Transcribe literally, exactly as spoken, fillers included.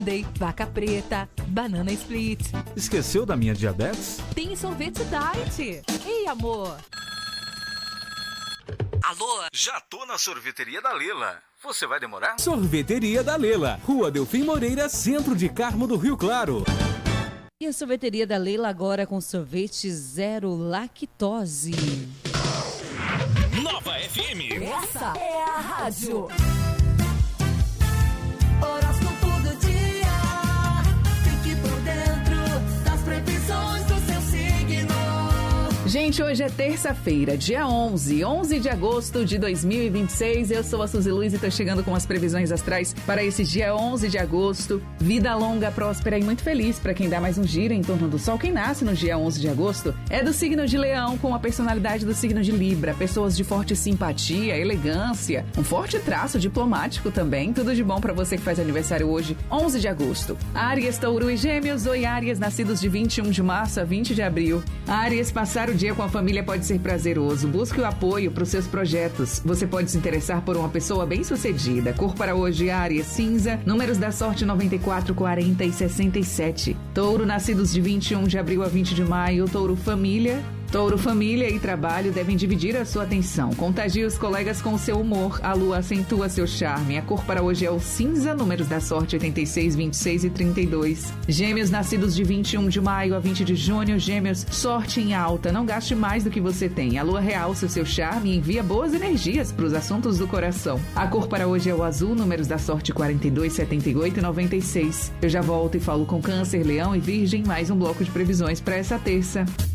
Dei vaca preta, banana split. Esqueceu da minha diabetes? Tem sorvete diet. Ei, amor. Alô? Já tô na sorveteria da Lela. Você vai demorar? Sorveteria da Lela, Rua Delfim Moreira, centro de Carmo do Rio Claro. E a sorveteria da Leila agora com sorvete zero lactose. Nova F M. Essa é a rádio. Horóscopo do dia. Fique por dentro das previsões do seu signo. Gente, hoje é terça-feira, dia onze, onze de agosto de dois mil e vinte e seis. Eu sou a Suzy Luiz e tô chegando com as previsões astrais para esse dia onze de agosto. Vida longa, próspera e muito feliz para quem dá mais um giro em torno do Sol. Quem nasce no dia onze de agosto é do signo de Leão, com a personalidade do signo de Libra. Pessoas de forte simpatia, elegância, um forte traço diplomático também. Tudo de bom para você que faz aniversário hoje, onze de agosto. Áries, Touro e Gêmeos. Oi, Áries, nascidos de vinte e um de março a vinte de abril. Áries, passar o dia com a família pode ser prazeroso. Busque o apoio para os seus projetos. Você pode se interessar por uma pessoa bem-sucedida. Cor para hoje, Áries, cinza. Números da sorte, noventa e quatro, quarenta e sessenta e sete. Touro, nascidos de vinte e um de abril a vinte de maio. Touro, família. Touro, família e trabalho devem dividir a sua atenção. Contagie os colegas com o seu humor. A lua acentua seu charme. A cor para hoje é o cinza. Números da sorte, oitenta e seis, vinte e seis e trinta e dois. Gêmeos, nascidos de vinte e um de maio a vinte de junho. Gêmeos, sorte em alta. Não gaste mais do que você tem. A lua realça o seu charme e envia boas energias para os assuntos do coração. A cor para hoje é o azul. Números da sorte, quarenta e dois, setenta e oito e noventa e seis. Eu já volto e falo com Câncer, Leão e Virgem. Mais um bloco de previsões para essa terça.